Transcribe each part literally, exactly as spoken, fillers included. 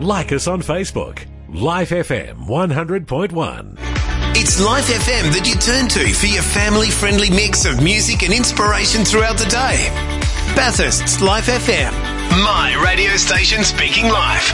Like us on Facebook. Life F M one hundred point one. It's Life F M that you turn to for your family-friendly mix of music and inspiration throughout the day. Bathurst's Life F M. My radio station speaking life.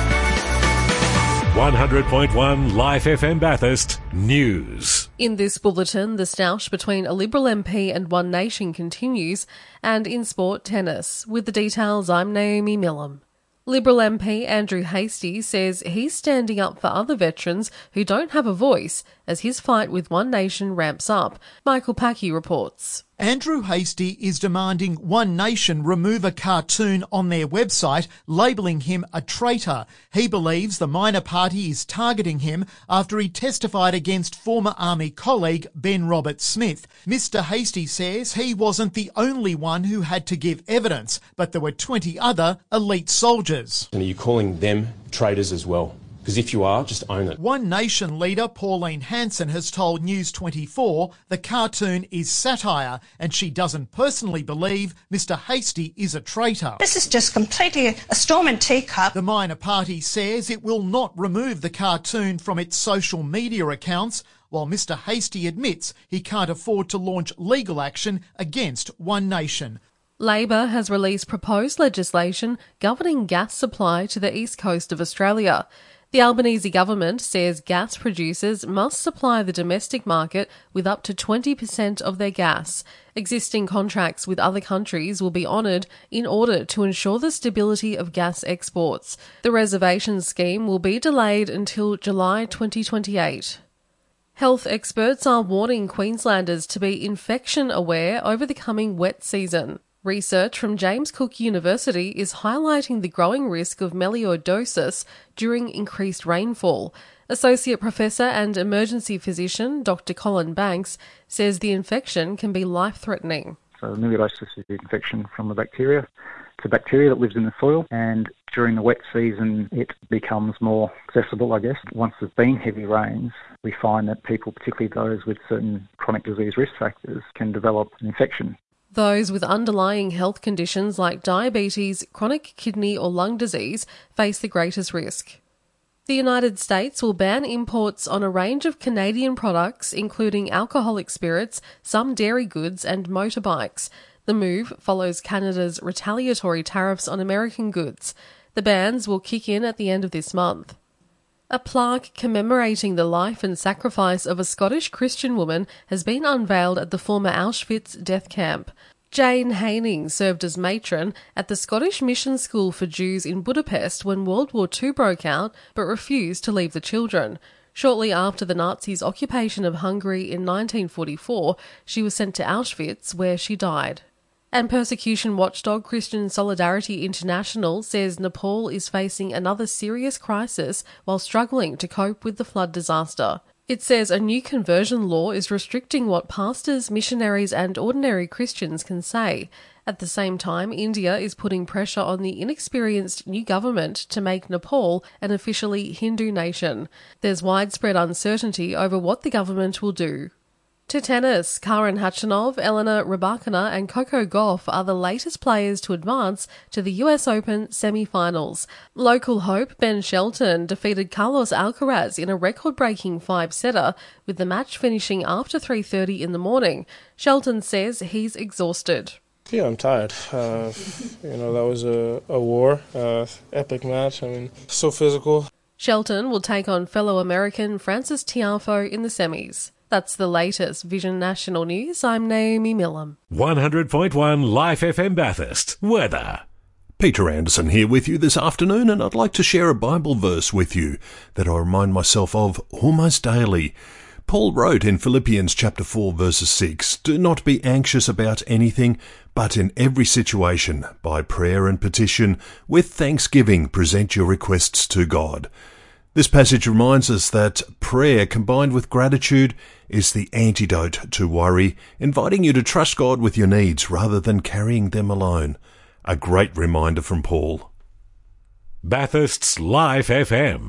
one hundred point one Life F M Bathurst News. In this bulletin, the stoush between a Liberal M P and One Nation continues, and in sport, tennis. With the details, I'm Naomi Millam. Liberal M P Andrew Hastie says he's standing up for other veterans who don't have a voice as his fight with One Nation ramps up. Michael Packey reports. Andrew Hastie is demanding One Nation remove a cartoon on their website labelling him a traitor. He believes the minor party is targeting him after he testified against former Army colleague Ben Roberts-Smith. Mister Hastie says he wasn't the only one who had to give evidence, but there were twenty other elite soldiers. And are you calling them traitors as well? Because if you are, just own it. One Nation leader Pauline Hanson has told News twenty-four the cartoon is satire and she doesn't personally believe Mister Hastie is a traitor. This is just completely a storm and teacup. The minor party says it will not remove the cartoon from its social media accounts, while Mister Hastie admits he can't afford to launch legal action against One Nation. Labor has released proposed legislation governing gas supply to the east coast of Australia. The Albanese government says gas producers must supply the domestic market with up to twenty percent of their gas. Existing contracts with other countries will be honoured in order to ensure the stability of gas exports. The reservation scheme will be delayed until July twenty twenty-eight. Health experts are warning Queenslanders to be infection aware over the coming wet season. Research from James Cook University is highlighting the growing risk of melioidosis during increased rainfall. Associate Professor and Emergency Physician Doctor Colin Banks says the infection can be life-threatening. So melioidosis is the infection from a bacteria. It's a bacteria that lives in the soil, and during the wet season it becomes more accessible, I guess. Once there's been heavy rains, we find that people, particularly those with certain chronic disease risk factors, can develop an infection. Those with underlying health conditions like diabetes, chronic kidney or lung disease face the greatest risk. The United States will ban imports on a range of Canadian products, including alcoholic spirits, some dairy goods and motorbikes. The move follows Canada's retaliatory tariffs on American goods. The bans will kick in at the end of this month. A plaque commemorating the life and sacrifice of a Scottish Christian woman has been unveiled at the former Auschwitz death camp. Jane Haining served as matron at the Scottish Mission School for Jews in Budapest when World War Two broke out, but refused to leave the children. Shortly after the Nazis' occupation of Hungary in nineteen forty-four, she was sent to Auschwitz, where she died. And persecution watchdog Christian Solidarity International says Nepal is facing another serious crisis while struggling to cope with the flood disaster. It says a new conversion law is restricting what pastors, missionaries and ordinary Christians can say. At the same time, India is putting pressure on the inexperienced new government to make Nepal an officially Hindu nation. There's widespread uncertainty over what the government will do. To tennis, Karen Khachanov, Elena Rybakina and Coco Gauff are the latest players to advance to the U S Open semi-finals. Local hope Ben Shelton defeated Carlos Alcaraz in a record-breaking five-setter, with the match finishing after three thirty in the morning. Shelton says he's exhausted. Yeah, I'm tired. Uh, you know, that was a, a war, uh, epic match. I mean, so physical. Shelton will take on fellow American Francis Tiafoe in the semis. That's the latest Vision National News. I'm Naomi Millam. one hundred point one Life F M Bathurst. Weather. Peter Anderson here with you this afternoon, and I'd like to share a Bible verse with you that I remind myself of almost daily. Paul wrote in Philippians chapter four verses six, "Do not be anxious about anything, but in every situation, by prayer and petition, with thanksgiving, present your requests to God." This passage reminds us that prayer combined with gratitude is the antidote to worry, inviting you to trust God with your needs rather than carrying them alone. A great reminder from Paul. Bathurst's Life F M.